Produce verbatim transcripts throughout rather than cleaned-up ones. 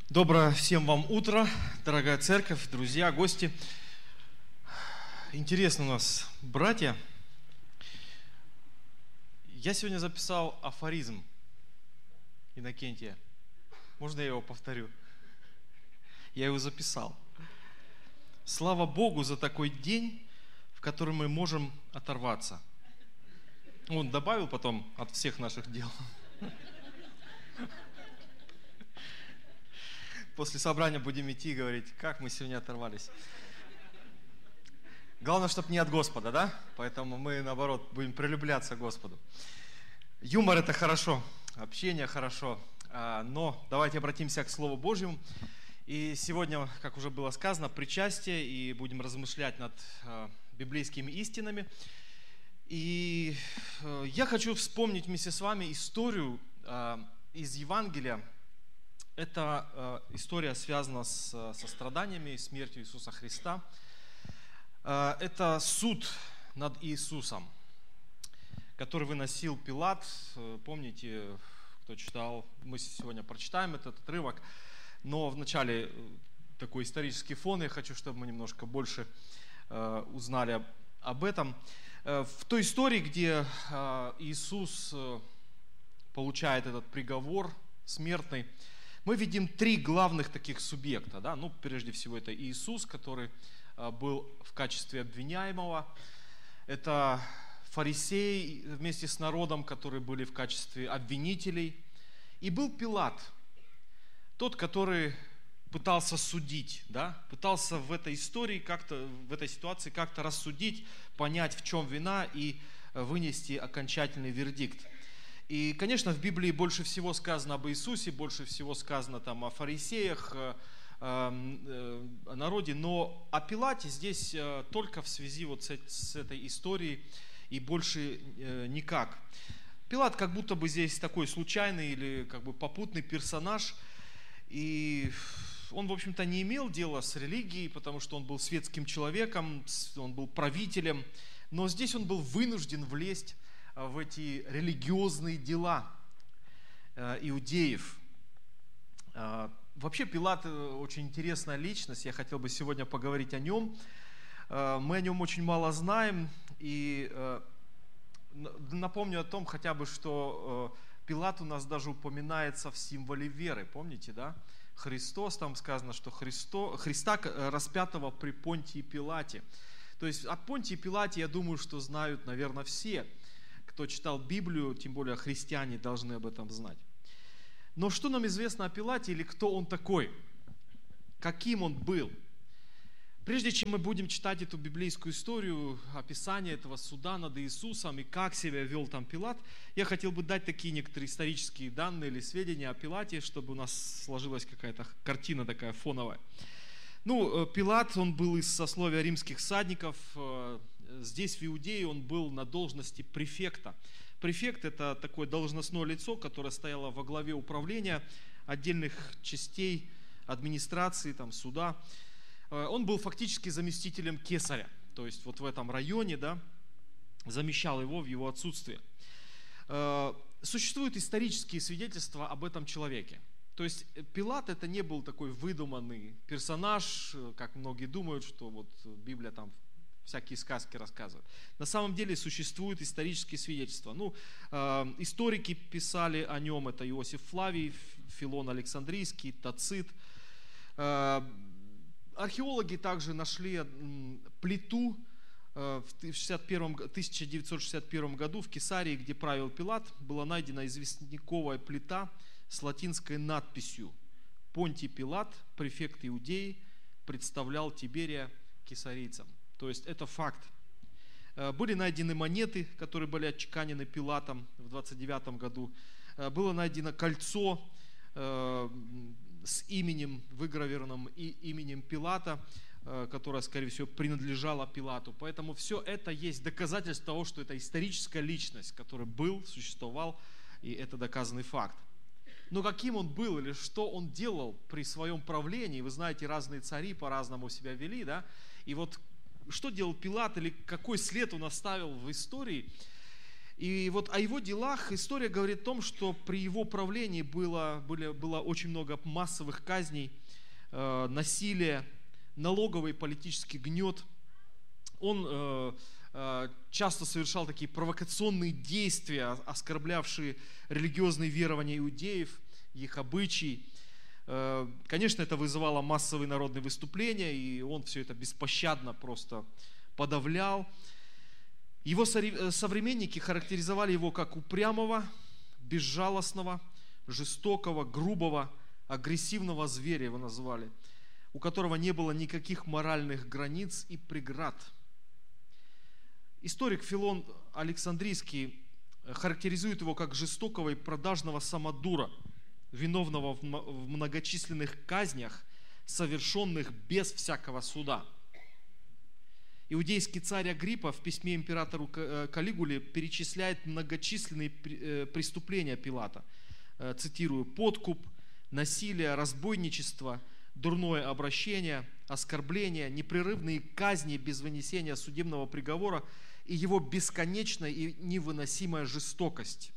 Доброе всем вам утро, дорогая церковь, друзья, гости. Интересно у нас, братья. Я сегодня записал афоризм Иннокентия. Можно я его повторю? Я его записал. Слава Богу за такой день, в который мы можем оторваться. Он добавил потом от всех наших дел. После собрания будем идти и говорить, как мы сегодня оторвались. Главное, чтобы не от Господа, да? Поэтому мы, наоборот, будем прилюбляться к Господу. Юмор – это хорошо, общение хорошо, но давайте обратимся к Слову Божьему. И сегодня, как уже было сказано, причастие, и будем размышлять над библейскими истинами. И я хочу вспомнить вместе с вами историю из Евангелия. Эта э, история связана с, со страданиями и смертью Иисуса Христа. Э, это суд над Иисусом, который выносил Пилат. Э, помните, кто читал, мы сегодня прочитаем этот отрывок. Но вначале такой исторический фон, я хочу, чтобы мы немножко больше э, узнали об, об этом. Э, в той истории, где э, Иисус э, получает этот приговор смертный, мы видим три главных таких субъекта. Да? Ну, прежде всего, это Иисус, который был в качестве обвиняемого. Это фарисеи вместе с народом, которые были в качестве обвинителей. И был Пилат, тот, который пытался судить, да? Пытался в этой истории, как-то, в этой ситуации как-то рассудить, понять, в чем вина и вынести окончательный вердикт. И, конечно, в Библии больше всего сказано об Иисусе, больше всего сказано там о фарисеях, э, э, о народе, но о Пилате здесь э, только в связи вот с, с этой историей и больше э, никак. Пилат как будто бы здесь такой случайный или как бы попутный персонаж, и он, в общем-то, не имел дела с религией, потому что он был светским человеком, он был правителем, но здесь он был вынужден влезть в эти религиозные дела иудеев. Вообще Пилат очень интересная личность, я хотел бы сегодня поговорить о нем. Мы о нем очень мало знаем, и напомню о том хотя бы, что Пилат у нас даже упоминается в символе веры, помните, да? Христос, там сказано, что Христо, Христа распятого при Понтии Пилате. То есть о Понтии Пилате, я думаю, что знают, наверное, все. Кто читал Библию, тем более христиане должны об этом знать. Но что нам известно о Пилате или кто он такой? Каким он был? Прежде чем мы будем читать эту библейскую историю, описание этого суда над Иисусом и как себя вел там Пилат, я хотел бы дать такие некоторые исторические данные или сведения о Пилате, чтобы у нас сложилась какая-то картина такая фоновая. Ну, Пилат, он был из сословия римских всадников. Здесь, в Иудее, он был на должности префекта. Префект – это такое должностное лицо, которое стояло во главе управления отдельных частей администрации, там, суда. Он был фактически заместителем кесаря. То есть вот в этом районе, да, замещал его в его отсутствие. Существуют исторические свидетельства об этом человеке. То есть Пилат это не был такой выдуманный персонаж, как многие думают, что вот Библия там всякие сказки рассказывает. На самом деле существуют исторические свидетельства. Ну, э, историки писали о нем, это Иосиф Флавий, Филон Александрийский, Тацит. Э, археологи также нашли э, плиту э, в шестьдесят первом, тысяча девятьсот шестьдесят первом году в Кесарии, где правил Пилат, была найдена известняковая плита с латинской надписью «Понтий Пилат, префект Иудеи, представлял Тиберия кесарийцам». То есть это факт. Были найдены монеты, которые были отчеканены Пилатом в двадцать девятом году. Было найдено кольцо с именем, выгравированным именем Пилата, которое, скорее всего, принадлежало Пилату. Поэтому все это есть доказательство того, что это историческая личность, который был, существовал, и это доказанный факт. Но каким он был или что он делал при своем правлении, вы знаете, разные цари по-разному себя вели, да? И вот что делал Пилат или какой след он оставил в истории, И вот о его делах история говорит о том, что при его правлении было, были, было очень много массовых казней, э, насилия, налоговый политический гнет. Он э, э, часто совершал такие провокационные действия, оскорблявшие религиозные верования иудеев, их обычаи. Э, конечно, это вызывало массовые народные выступления, и он все это беспощадно просто подавлял. Его современники характеризовали его как упрямого, безжалостного, жестокого, грубого, агрессивного зверя его назвали, у которого не было никаких моральных границ и преград. Историк Филон Александрийский характеризует его как жестокого и продажного самодура, виновного в многочисленных казнях, совершенных без всякого суда. Иудейский царь Агриппа в письме императору Калигуле перечисляет многочисленные преступления Пилата. Цитирую: подкуп, насилие, разбойничество, дурное обращение, оскорбление, непрерывные казни без вынесения судебного приговора и его бесконечная и невыносимая жестокость.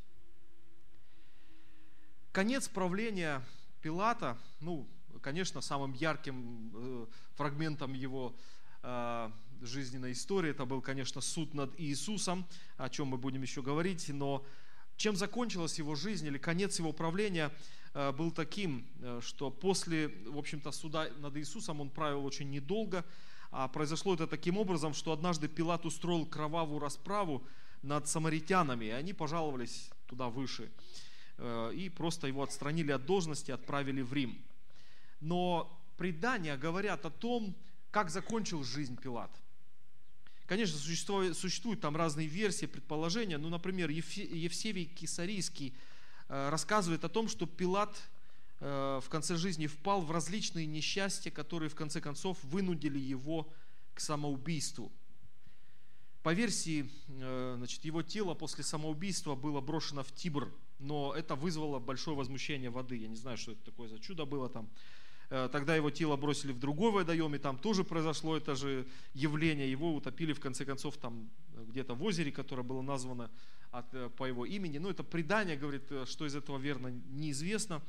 Конец правления Пилата, ну, конечно, самым ярким фрагментом его жизненной истории это был, конечно, суд над Иисусом, о чем мы будем еще говорить, но чем закончилась его жизнь или конец его правления был таким, что после, в общем-то, суда над Иисусом он правил очень недолго, а произошло это таким образом, что однажды Пилат устроил кровавую расправу над самаритянами, и они пожаловались туда выше, и просто его отстранили от должности, отправили в Рим. Но предания говорят о том, как закончил жизнь Пилат. Конечно, существуют, существуют там разные версии, предположения. Ну, например, Евсевий Кесарийский рассказывает о том, что Пилат в конце жизни впал в различные несчастья, которые в конце концов вынудили его к самоубийству. По версии, значит, его тело после самоубийства было брошено в Тибр, но это вызвало большое возмущение воды. Я не знаю, что это такое за чудо было там. Тогда его тело бросили в другой водоем, и там тоже произошло это же явление. Его утопили, в конце концов, там где-то в озере, которое было названо от, по его имени. Ну, это предание, говорит, что из этого верно, неизвестно.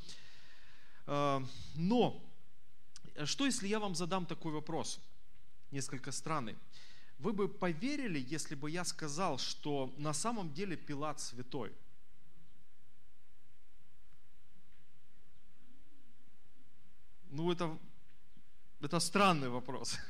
Но, что если я вам задам такой вопрос, несколько странный? Вы бы поверили, если бы я сказал, что на самом деле Пилат святой? Ну, это, это странный вопрос.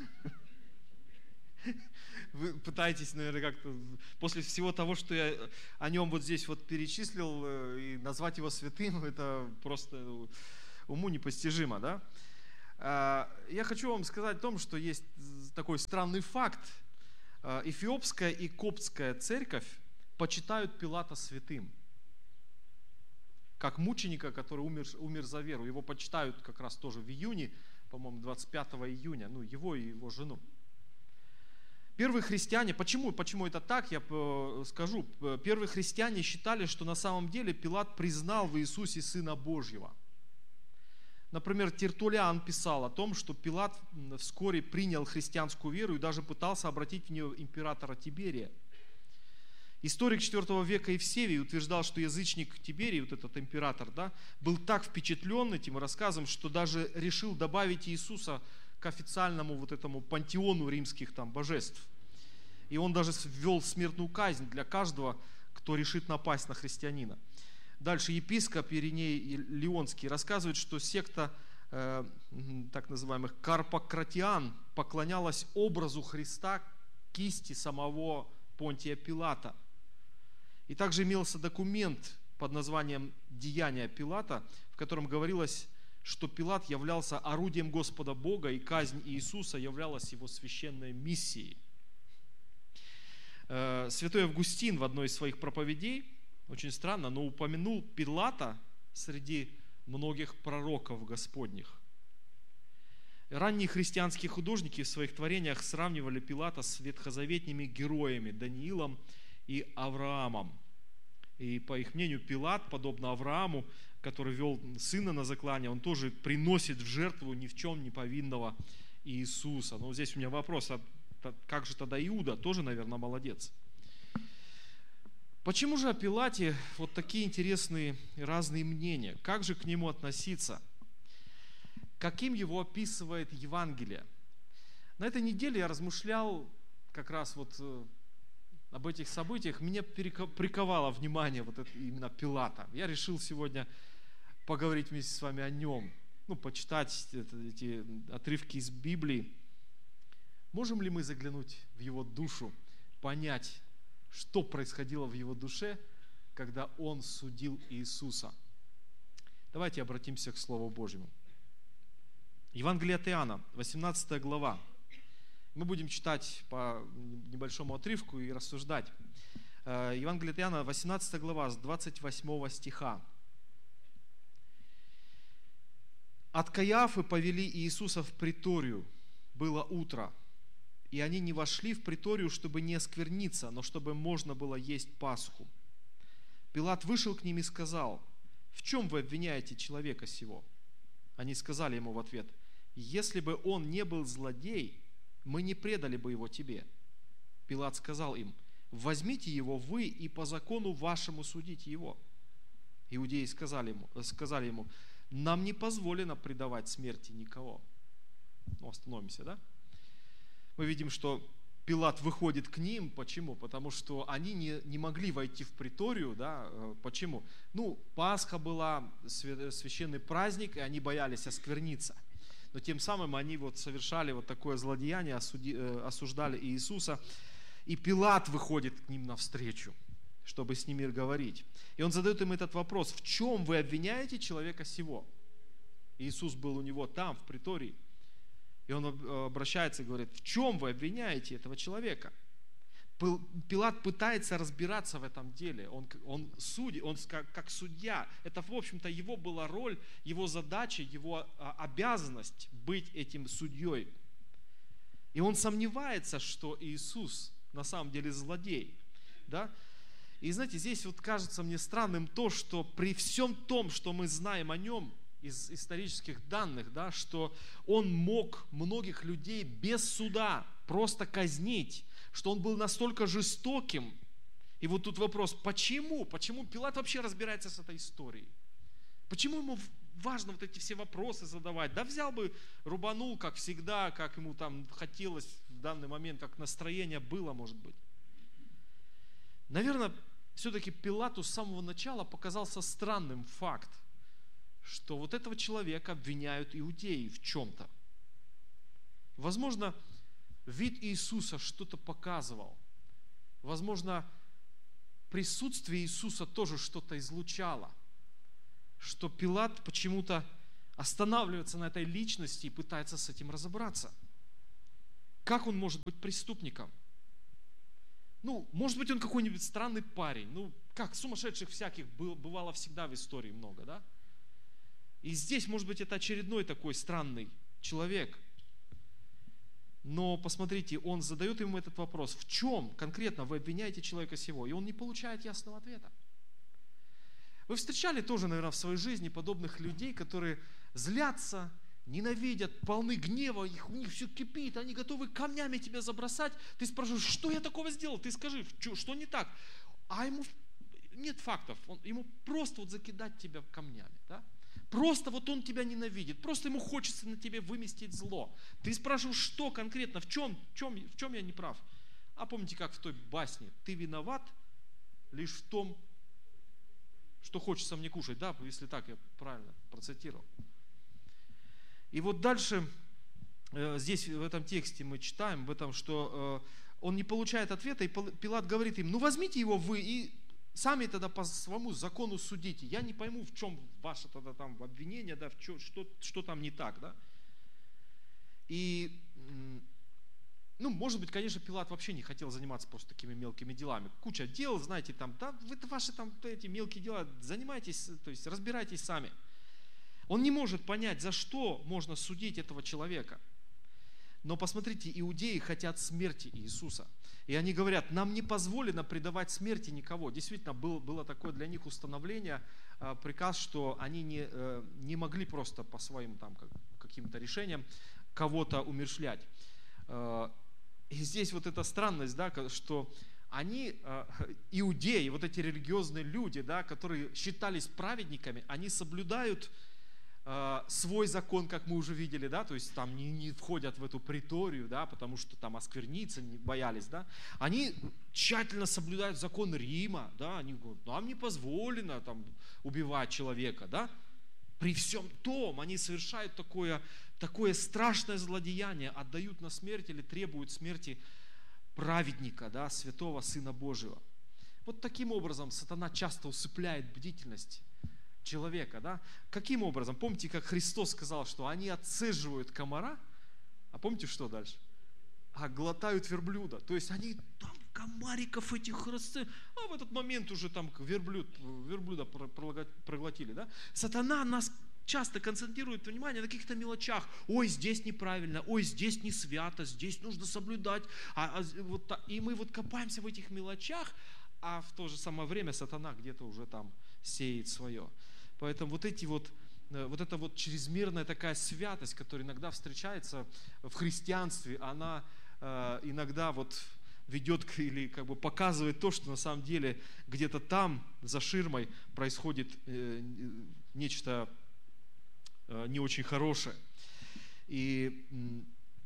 Вы пытаетесь, наверное, как-то после всего того, что я о нем вот здесь вот перечислил, и назвать его святым, это просто уму непостижимо, да? Я хочу вам сказать о том, что есть такой странный факт. Эфиопская и коптская церковь почитают Пилата святым, как мученика, который умер, умер за веру. Его почитают как раз тоже в июне, по-моему, двадцать пятого июня, ну, его и его жену. Первые христиане, почему, почему это так, я скажу. Первые христиане считали, что на самом деле Пилат признал в Иисусе Сына Божьего. Например, Тертуллиан писал о том, что Пилат вскоре принял христианскую веру и даже пытался обратить в нее императора Тиберия. Историк четвёртого века Евсевий утверждал, что язычник Тиберий, вот этот император, да, был так впечатлен этим рассказом, что даже решил добавить Иисуса к официальному вот этому пантеону римских там божеств. И он даже ввел смертную казнь для каждого, кто решит напасть на христианина. Дальше епископ Ириней Лионский рассказывает, что секта э, так называемых карпократиан поклонялась образу Христа кисти самого Понтия Пилата. И также имелся документ под названием «Деяния Пилата», в котором говорилось, что Пилат являлся орудием Господа Бога, и казнь Иисуса являлась его священной миссией. Святой Августин в одной из своих проповедей, очень странно, но упомянул Пилата среди многих пророков Господних. Ранние христианские художники в своих творениях сравнивали Пилата с ветхозаветными героями Даниилом и Авраамом. И по их мнению, Пилат, подобно Аврааму, который вел сына на заклание, он тоже приносит в жертву ни в чем не повинного Иисуса. Но здесь у меня вопрос, а как же тогда Иуда? Тоже, наверное, молодец. Почему же о Пилате вот такие интересные разные мнения? Как же к нему относиться? Каким его описывает Евангелие? На этой неделе я размышлял как раз вот об этих событиях. Меня приковало внимание вот это, именно Пилата. Я решил сегодня поговорить вместе с вами о нем. Ну, почитать это, эти отрывки из Библии. Можем ли мы заглянуть в его душу, понять, что происходило в его душе, когда он судил Иисуса? Давайте обратимся к Слову Божьему. Евангелие от Иоанна, восемнадцатая глава. Мы будем читать по небольшому отрывку и рассуждать. Евангелие от Иоанна, восемнадцатая глава, с двадцать восьмого стиха. «От Каиафы повели Иисуса в приторию. Было утро, и они не вошли в приторию, чтобы не оскверниться, но чтобы можно было есть Пасху. Пилат вышел к ним и сказал: в чем вы обвиняете человека сего? Они сказали ему в ответ: если бы он не был злодей, мы не предали бы его тебе. Пилат сказал им: возьмите его вы и по закону вашему судите его. Иудеи сказали ему, сказали ему: нам не позволено предавать смерти никого. Ну, остановимся, да? Мы видим, что Пилат выходит к ним. Почему? Потому что они не, не могли войти в приторию. Да? Почему? Ну, Пасха была, священный праздник, и они боялись оскверниться. Но тем самым они вот совершали вот такое злодеяние, осуди, осуждали Иисуса. И Пилат выходит к ним навстречу, чтобы с ними говорить. И он задает им этот вопрос: в чем вы обвиняете человека сего? Иисус был у него там, в притории. И он обращается и говорит: в чем вы обвиняете этого человека? Пилат пытается разбираться в этом деле. Он, он судит, он как, как судья. Это, в общем-то, его была роль, его задача, его обязанность быть этим судьей. И он сомневается, что Иисус на самом деле злодей. Да? И знаете, здесь вот кажется мне странным то, что при всем том, что мы знаем о нем, из исторических данных, да, что он мог многих людей без суда просто казнить, что он был настолько жестоким. И вот тут вопрос: почему? Почему Пилат вообще разбирается с этой историей? Почему ему важно вот эти все вопросы задавать? Да взял бы, рубанул, как всегда, как ему там хотелось в данный момент, как настроение было, может быть. Наверное, все-таки Пилату с самого начала показался странным факт, что вот этого человека обвиняют иудеи в чем-то. Возможно, вид Иисуса что-то показывал. Возможно, присутствие Иисуса тоже что-то излучало. Что Пилат почему-то останавливается на этой личности и пытается с этим разобраться. Как он может быть преступником? Ну, может быть, он какой-нибудь странный парень. Ну, как, сумасшедших всяких бывало всегда в истории много, да? И здесь, может быть, это очередной такой странный человек. Но посмотрите, он задает ему этот вопрос: в чем конкретно вы обвиняете человека сего? И он не получает ясного ответа. Вы встречали тоже, наверное, в своей жизни подобных людей, которые злятся, ненавидят, полны гнева, их, у них все кипит, они готовы камнями тебя забросать. Ты спрашиваешь: что я такого сделал? Ты скажи, что, что не так? А ему нет фактов, он, ему просто вот закидать тебя камнями, да? Просто вот он тебя ненавидит, просто ему хочется на тебе выместить зло. Ты спрашиваешь, что конкретно, в чем, в чем, в чем я не прав? А помните, как в той басне: ты виноват лишь в том, что хочется мне кушать, да, если так я правильно процитировал. И вот дальше, здесь в этом тексте мы читаем, в этом, что он не получает ответа, и Пилат говорит им: ну возьмите его вы и сами тогда по своему закону судите. Я не пойму, в чем ваше тогда там обвинение, да, в чё, что, что там не так, да. И, ну, может быть, конечно, Пилат вообще не хотел заниматься просто такими мелкими делами. Куча дел, знаете, там, да, вы ваши там эти мелкие дела, занимайтесь, то есть разбирайтесь сами. Он не может понять, за что можно судить этого человека. Но посмотрите, иудеи хотят смерти Иисуса. И они говорят: нам не позволено предавать смерти никого. Действительно, было, было такое для них установление, приказ, что они не, не могли просто по своим там, каким-то решениям кого-то умерщвлять. И здесь вот эта странность, да, что они, иудеи, вот эти религиозные люди, да, которые считались праведниками, они соблюдают свой закон, как мы уже видели, да, то есть там не, не входят в эту приторию, да, потому что там оскверниться не боялись, да. Они тщательно соблюдают закон Рима, да, они говорят, нам не позволено там убивать человека, да. При всем том они совершают такое, такое страшное злодеяние, отдают на смерть или требуют смерти праведника, да, святого Сына Божьего. Вот таким образом сатана часто усыпляет бдительность человека, да? Каким образом? Помните, как Христос сказал, что они отцеживают комара, а помните, что дальше? А глотают верблюда. То есть они там комариков этих расцы, а в этот момент уже там верблюд, верблюда проглотили, да? Сатана нас часто концентрирует внимание на каких-то мелочах. Ой, здесь неправильно, ой, здесь не свято, здесь нужно соблюдать. А, а, вот, и мы вот копаемся в этих мелочах, а в то же самое время сатана где-то уже там сеет свое. Поэтому вот эти вот, вот эта вот чрезмерная такая святость, которая иногда встречается в христианстве, она э, иногда вот ведет к, или как бы показывает то, что на самом деле где-то там, за ширмой, происходит э, нечто э, не очень хорошее. И э,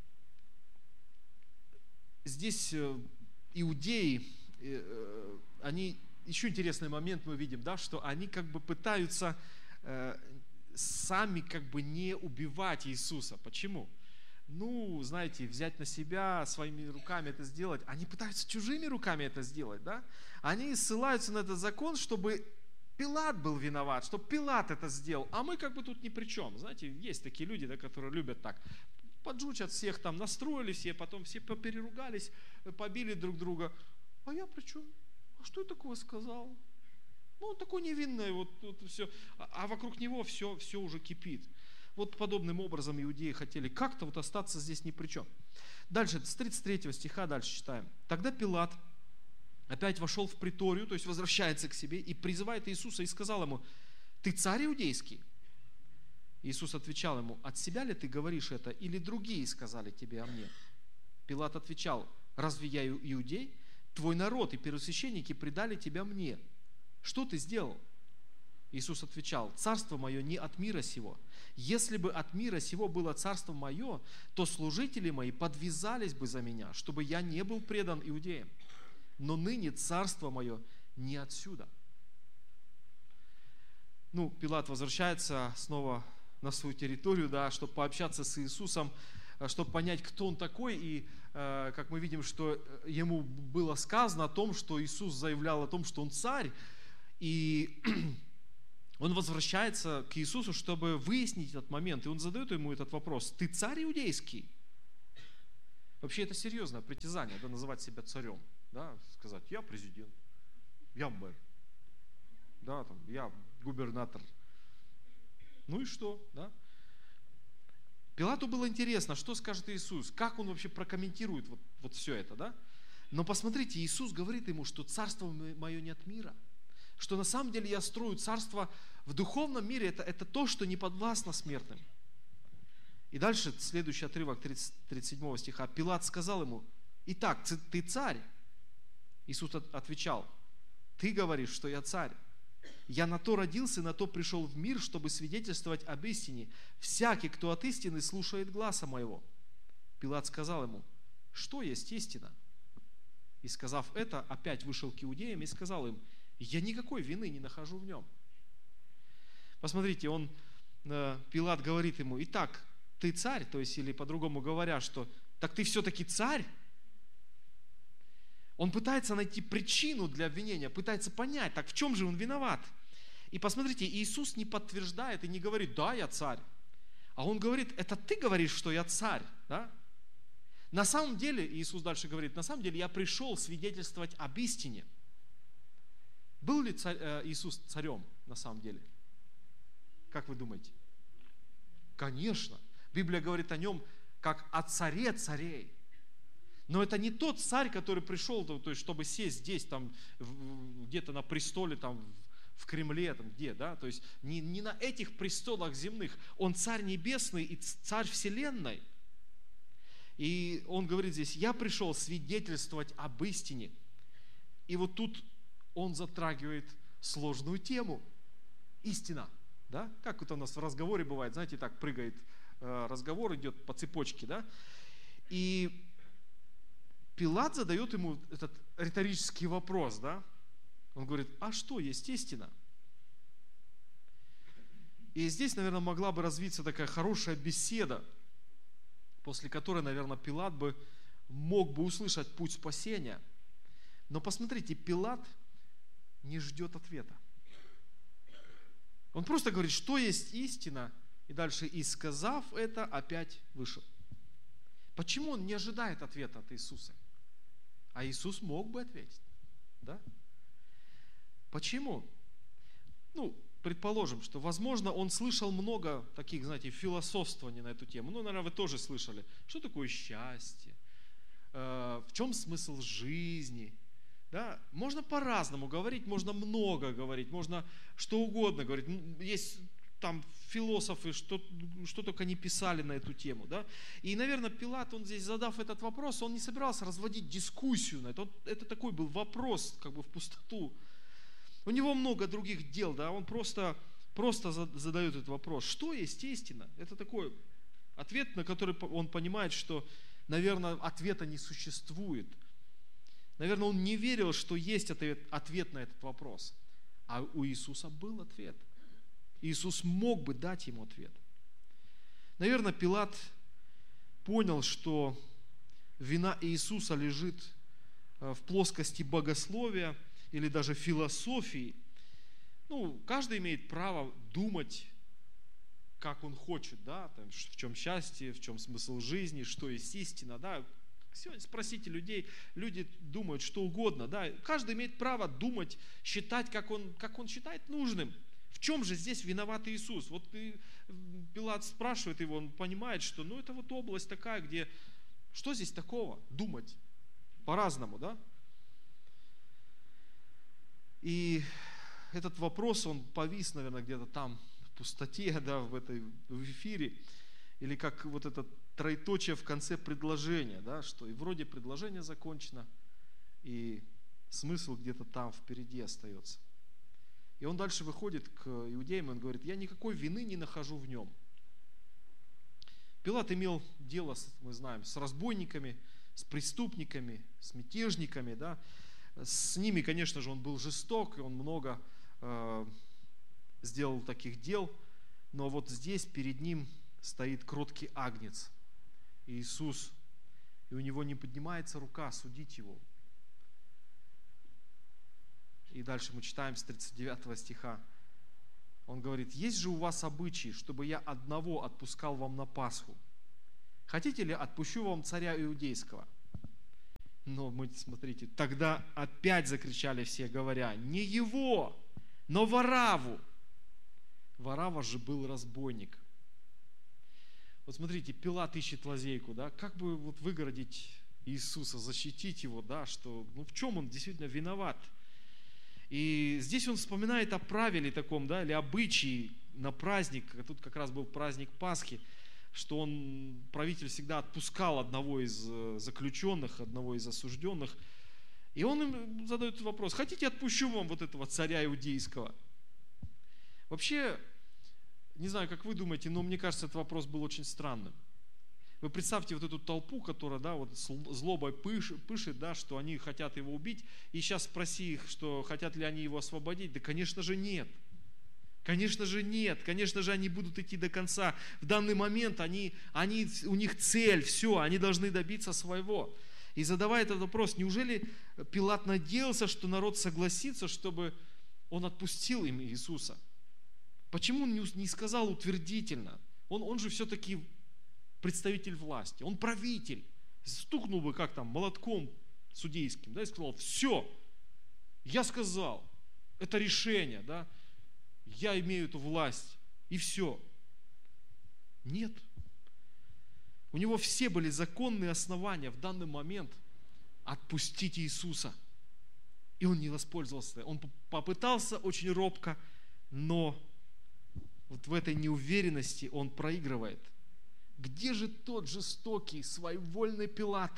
здесь э, иудеи, э, они... Еще интересный момент мы видим, да, что они как бы пытаются э, сами как бы не убивать Иисуса. Почему? Ну, знаете, взять на себя, своими руками это сделать. Они пытаются чужими руками это сделать, да? Они ссылаются на этот закон, чтобы Пилат был виноват, чтобы Пилат это сделал, а мы как бы тут ни при чем. Знаете, есть такие люди, да, которые любят так. Поджучат всех там, настроили все, потом все попереругались, побили друг друга. А я при чем? Что я такого сказал? Ну, он такой невинный, вот, вот все. А, а вокруг него все, все уже кипит. Вот подобным образом иудеи хотели как-то вот остаться здесь ни при чем. Дальше, с тридцать третьего стиха дальше читаем. Тогда Пилат опять вошел в приторию, то есть возвращается к себе и призывает Иисуса и сказал ему: ты царь иудейский? Иисус отвечал ему: от себя ли ты говоришь это, или другие сказали тебе о мне? Пилат отвечал: разве я иудей? Твой народ и первосвященники предали тебя мне. Что ты сделал? Иисус отвечал: царство мое не от мира сего. Если бы от мира сего было царство мое, то служители мои подвязались бы за меня, чтобы я не был предан иудеям. Но ныне царство мое не отсюда. Ну, Пилат возвращается снова на свою территорию, да, чтобы пообщаться с Иисусом, чтобы понять, кто он такой. И э, как мы видим, что ему было сказано о том, что Иисус заявлял о том, что он царь. И он возвращается к Иисусу, чтобы выяснить этот момент. И он задает ему этот вопрос: ты царь иудейский? Вообще это серьезное притязание, да, называть себя царем. Да, сказать: я президент, я мэр, да, там, я губернатор. Ну и что? Да? Пилату было интересно, что скажет Иисус, как он вообще прокомментирует вот, вот все это. Да? Но посмотрите, Иисус говорит ему, что царство мое не от мира. Что на самом деле я строю царство в духовном мире, это, это то, что не подвластно смертным. И дальше следующий отрывок тридцать, тридцать седьмого стиха. Пилат сказал ему: итак, ты царь? Иисус отвечал: ты говоришь, что я царь. Я на то родился, на то пришел в мир, чтобы свидетельствовать об истине. Всякий, кто от истины, слушает гласа моего. Пилат сказал ему: что есть истина? И сказав это, опять вышел к иудеям и сказал им: я никакой вины не нахожу в нем. Посмотрите, он, Пилат говорит ему: итак, ты царь, то есть, или по-другому говоря, что так ты все-таки царь? Он пытается найти причину для обвинения, пытается понять, так в чем же он виноват. И посмотрите, Иисус не подтверждает и не говорит: да, я царь. А он говорит: это ты говоришь, что я царь. Да? На самом деле, Иисус дальше говорит, на самом деле я пришел свидетельствовать об истине. Был ли царь, э, Иисус царем на самом деле? Как вы думаете? Конечно. Библия говорит о нем как о царе царей. Но это не тот царь, который пришел, то есть, чтобы сесть здесь, там, где-то на престоле, там, в Кремле, там, где, да, то есть не, не на этих престолах земных. Он царь небесный и царь вселенной. И он говорит здесь: я пришел свидетельствовать об истине. И вот тут он затрагивает сложную тему. Истина. Да? Как это у нас в разговоре бывает, знаете, так прыгает, э, разговор идет по цепочке. Да? И Пилат задает ему этот риторический вопрос. Да? Он говорит, а что есть истина? И здесь, наверное, могла бы развиться такая хорошая беседа, после которой, наверное, Пилат бы мог бы услышать путь спасения. Но посмотрите, Пилат не ждет ответа. Он просто говорит, что есть истина, и дальше, и сказав это, опять вышел. Почему он не ожидает ответа от Иисуса? А Иисус мог бы ответить. Да? Почему? Ну, предположим, что, возможно, он слышал много таких, знаете, философствований на эту тему. Ну, наверное, вы тоже слышали. Что такое счастье? В чем смысл жизни? Да? Можно по-разному говорить, можно много говорить, можно что угодно говорить. Есть там философы, что, что только не писали на эту тему. Да? И, наверное, Пилат, он здесь, задав этот вопрос, он не собирался разводить дискуссию на это. Он, это такой был вопрос, как бы в пустоту. У него много других дел, да, он просто, просто задает этот вопрос. Что есть истина? Это такой ответ, на который он понимает, что, наверное, ответа не существует. Наверное, он не верил, что есть ответ, ответ на этот вопрос. А у Иисуса был ответ. Иисус мог бы дать ему ответ. Наверное, Пилат понял, что вина Иисуса лежит в плоскости богословия или даже философии. Ну, каждый имеет право думать, как он хочет, да, там, в чем счастье, в чем смысл жизни, что есть истина, да. Сегодня спросите людей, люди думают что угодно, да. Каждый имеет право думать, считать, как он, как он считает нужным. В чем же здесь виноват Иисус? Вот и Пилат спрашивает его, он понимает, что ну это вот область такая, где что здесь такого? Думать по-разному, да? И этот вопрос, он повис, наверное, где-то там в пустоте, да, в этой в эфире. Или как вот это троеточие в конце предложения, да, что и вроде предложение закончено, и смысл где-то там впереди остается. И он дальше выходит к иудеям, и он говорит, я никакой вины не нахожу в нем. Пилат имел дело, мы знаем, с разбойниками, с преступниками, с мятежниками, да. С ними, конечно же, он был жесток, и он много э, сделал таких дел, но вот здесь перед ним стоит кроткий агнец, Иисус, и у него не поднимается рука судить его. И дальше мы читаем с тридцать девятого стиха. Он говорит, есть же у вас обычай, чтобы я одного отпускал вам на Пасху. Хотите ли, отпущу вам царя иудейского? Но мы, смотрите, тогда опять закричали все, говоря, не его, но Варавву. Варавва же был разбойник. Вот смотрите, Пилат ищет лазейку, да, как бы вот выгородить Иисуса, защитить его, да, что, ну в чем он действительно виноват. И здесь он вспоминает о правиле таком, да, или обычае на праздник, тут как раз был праздник Пасхи, что он, правитель всегда отпускал одного из заключенных, одного из осужденных. И он им задает вопрос, хотите, отпущу вам вот этого царя иудейского? Вообще, не знаю, как вы думаете, но мне кажется, этот вопрос был очень странным. Вы представьте вот эту толпу, которая, да, вот злобой пышет, пышет, да, что они хотят его убить, и сейчас спроси их, что хотят ли они его освободить, да, конечно же, нет. Конечно же нет, конечно же они будут идти до конца. В данный момент они, они, у них цель, все, они должны добиться своего. И задавая этот вопрос, неужели Пилат надеялся, что народ согласится, чтобы он отпустил им Иисуса? Почему он не сказал утвердительно? Он, он же все-таки представитель власти, он правитель. Стукнул бы как там молотком судейским, да, и сказал, все, я сказал, это решение, да, я имею эту власть, и все. Нет. У него все были законные основания в данный момент отпустить Иисуса. И он не воспользовался. Он попытался очень робко, но вот в этой неуверенности он проигрывает. Где же тот жестокий, своевольный Пилат,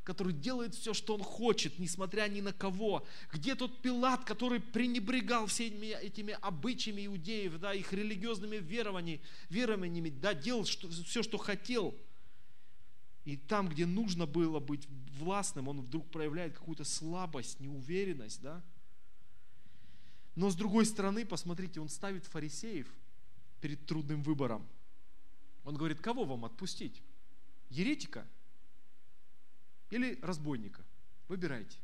который делает все, что он хочет, несмотря ни на кого? Где тот Пилат, который пренебрегал всеми этими обычаями иудеев, да, их религиозными верованиями, верованиями, да, делал что, все, что хотел? И там, где нужно было быть властным, он вдруг проявляет какую-то слабость, неуверенность, да? Но с другой стороны, посмотрите, он ставит фарисеев перед трудным выбором. Он говорит, кого вам отпустить? Еретика или разбойника? Выбирайте.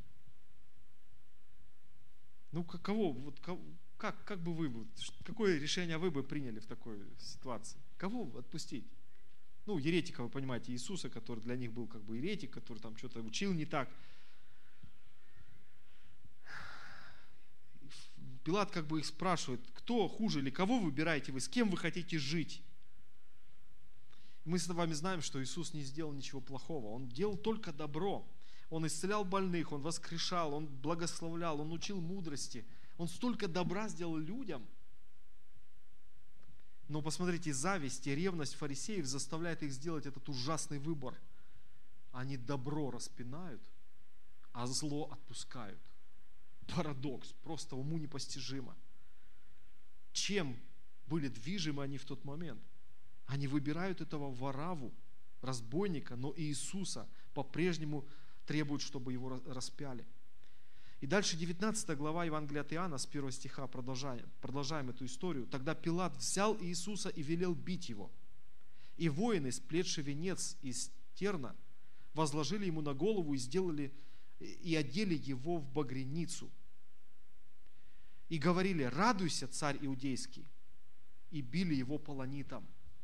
Ну, кого, вот, как, как бы вы, какое решение вы бы приняли в такой ситуации? Кого отпустить? Ну, еретика, вы понимаете, Иисуса, который для них был как бы еретик, который там что-то учил не так. Пилат как бы их спрашивает, кто хуже или кого выбираете вы, с кем вы хотите жить? Мы с вами знаем, что Иисус не сделал ничего плохого, Он делал только добро. Он исцелял больных, Он воскрешал, Он благословлял, Он учил мудрости. Он столько добра сделал людям. Но посмотрите, зависть и ревность фарисеев заставляет их сделать этот ужасный выбор. Они добро распинают, а зло отпускают. Парадокс, просто уму непостижимо. Чем были движимы они в тот момент? Они выбирают этого вораву, разбойника, но Иисуса по-прежнему требуют, чтобы его распяли. И дальше девятнадцатая глава Евангелия от Иоанна, с первого стиха, продолжаем, продолжаем эту историю. «Тогда Пилат взял Иисуса и велел бить его. И воины, сплетши венец из терна, возложили ему на голову и сделали, и одели его в багряницу. И говорили, радуйся, царь иудейский, и били его полонитом».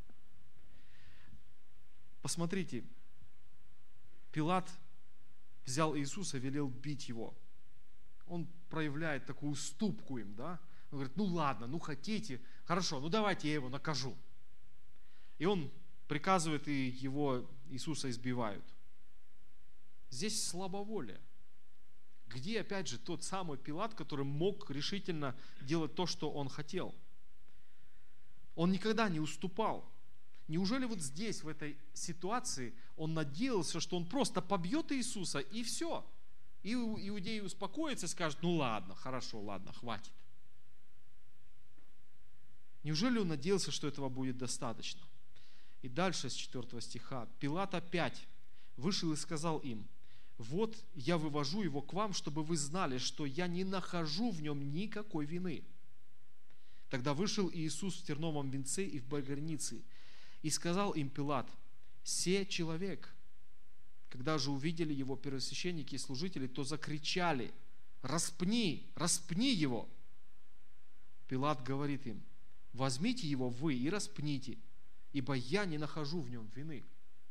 Посмотрите, Пилат взял Иисуса и велел бить его. Он проявляет такую уступку им, да? Он говорит, ну ладно, ну хотите, хорошо, ну давайте я его накажу. И он приказывает, и его, Иисуса, избивают. Здесь слабоволие. Где, опять же, тот самый Пилат, который мог решительно делать то, что он хотел? Он никогда не уступал. Неужели вот здесь, в этой ситуации, он надеялся, что он просто побьет Иисуса, и все? И иудеи успокоятся и скажут, ну ладно, хорошо, ладно, хватит. Неужели он надеялся, что этого будет достаточно? И дальше с четвёртого стиха. Пилат опять вышел и сказал им, вот я вывожу его к вам, чтобы вы знали, что я не нахожу в нем никакой вины. Тогда вышел Иисус в терновом венце и в багрянице, и сказал им Пилат, се человек. Когда же увидели его первосвященники и служители, то закричали, распни, распни его. Пилат говорит им, возьмите его вы и распните, ибо я не нахожу в нем вины.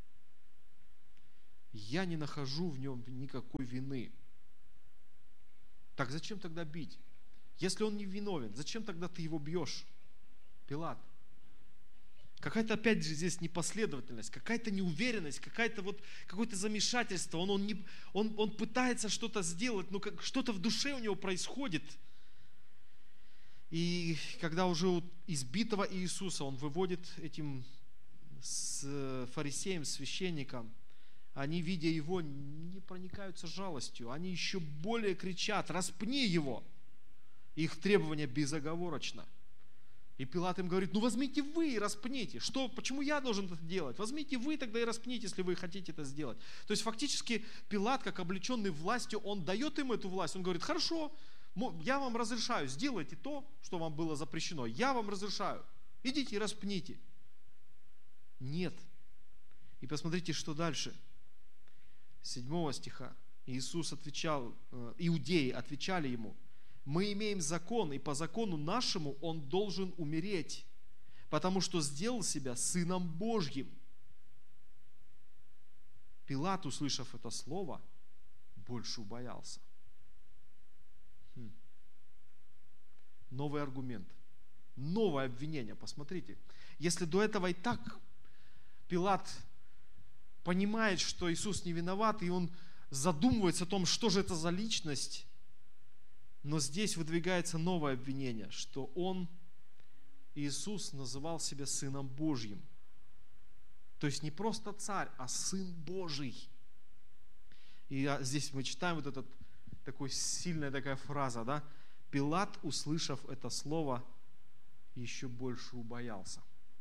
Я не нахожу в нем никакой вины. Так зачем тогда бить? Если он не виновен, зачем тогда ты его бьешь, Пилат? Какая-то опять же здесь непоследовательность, какая-то неуверенность, какая-то вот, какое-то замешательство. Он, он, не, он, он пытается что-то сделать, но как, что-то в душе у него происходит. И когда уже у избитого Иисуса он выводит этим с фарисеем, священником, они, видя его, не проникаются жалостью. Они еще более кричат, распни его. Их требование безоговорочно. И Пилат им говорит, ну возьмите вы и распните. Что, почему я должен это делать? Возьмите вы тогда и распните, если вы хотите это сделать. То есть фактически Пилат, как облеченный властью, он дает им эту власть. Он говорит, хорошо, я вам разрешаю, сделайте то, что вам было запрещено. Я вам разрешаю. Идите и распните. Нет. И посмотрите, что дальше. С седьмого стиха. Иисус отвечал, иудеи отвечали ему, мы имеем закон, и по закону нашему он должен умереть, потому что сделал себя Сыном Божьим. Пилат, услышав это слово, больше убоялся. Хм. Новый аргумент, новое обвинение. Посмотрите, если до этого и так Пилат понимает, что Иисус не виноват, и он задумывается о том, что же это за личность, но здесь выдвигается новое обвинение, что он, Иисус, называл себя Сыном Божьим. То есть не просто царь, а Сын Божий. И здесь мы читаем вот этот такой сильная такая фраза, да? Пилат, услышав это слово, еще больше убоялся.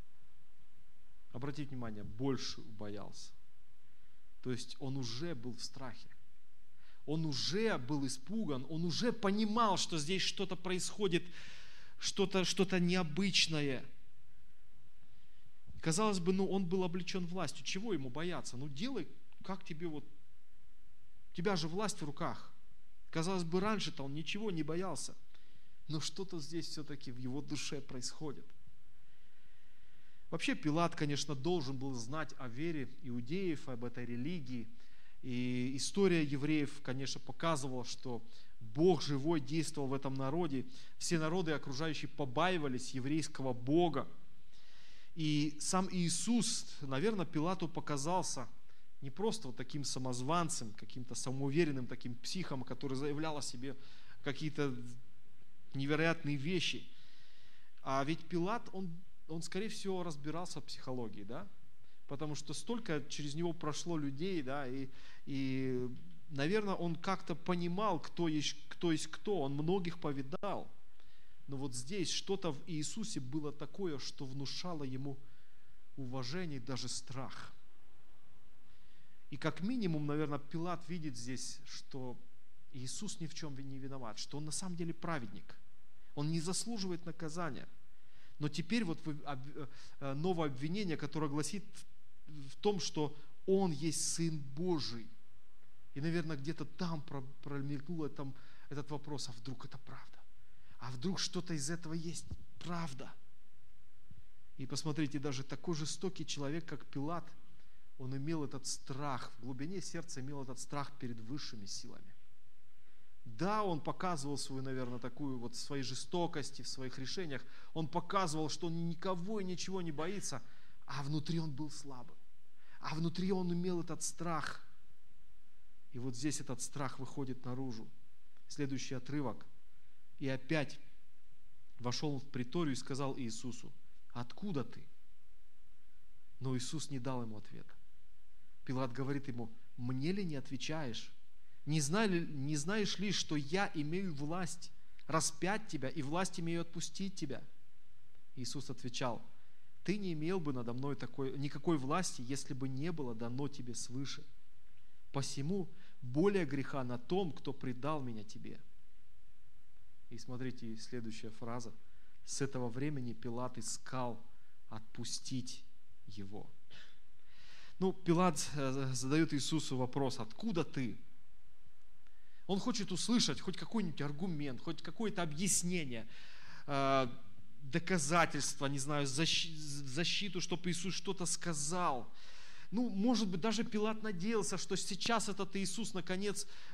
Обратите внимание, больше убоялся. То есть он уже был в страхе. Он уже был испуган, он уже понимал, что здесь что-то происходит, что-то, что-то необычное. Казалось бы, ну он был облечен властью. Чего ему бояться? Ну делай, как тебе вот... У тебя же власть в руках. Казалось бы, раньше-то он ничего не боялся. Но что-то здесь все-таки в его душе происходит. Вообще Пилат, конечно, должен был знать о вере иудеев, об этой религии. И история евреев, конечно, показывала, что Бог живой действовал в этом народе. Все народы окружающие побаивались еврейского Бога. И сам Иисус, наверное, Пилату показался не просто вот таким самозванцем, каким-то самоуверенным таким психом, который заявлял о себе какие-то невероятные вещи. А ведь Пилат, он, он скорее всего, разбирался в психологии, да? Потому что столько через него прошло людей, да, и, и наверное, он как-то понимал, кто есть, кто есть кто, он многих повидал. Но вот здесь что-то в Иисусе было такое, что внушало ему уважение и даже страх. И как минимум, наверное, Пилат видит здесь, что Иисус ни в чем не виноват, что он на самом деле праведник. Он не заслуживает наказания. Но теперь вот новое обвинение, которое гласит в том, что он есть Сын Божий. И, наверное, где-то там промелькнул там этот вопрос, а вдруг это правда? А вдруг что-то из этого есть правда? И посмотрите, даже такой жестокий человек, как Пилат, он имел этот страх, в глубине сердца имел этот страх перед высшими силами. Да, он показывал свою, наверное, такую вот своей жестокости в своих решениях. Он показывал, что он никого и ничего не боится, а внутри он был слабым. А внутри он имел этот страх. И вот здесь этот страх выходит наружу. Следующий отрывок. И опять вошел в приторию и сказал Иисусу: откуда ты? Но Иисус не дал ему ответа. Пилат говорит ему: мне ли не отвечаешь? Не, знали, не знаешь ли, что я имею власть распять тебя и власть имею отпустить тебя? Иисус отвечал: ты не имел бы надо мной такой, никакой власти, если бы не было дано тебе свыше. Посему более греха на том, кто предал меня тебе. И смотрите, следующая фраза. С этого времени Пилат искал отпустить его. Ну, Пилат задает Иисусу вопрос: откуда ты? Он хочет услышать хоть какой-нибудь аргумент, хоть какое-то объяснение, доказательство, не знаю, защиту, чтобы Иисус что-то сказал. Ну, может быть, даже Пилат надеялся, что сейчас этот Иисус наконец